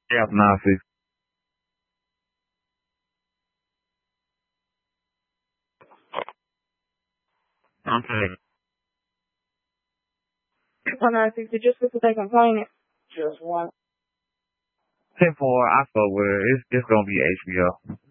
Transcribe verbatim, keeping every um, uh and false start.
Yeah, nine six. Okay. one nine six, did you speak to take complaint? Just one. Ten four. I spoke with her. It's it's gonna be H B O.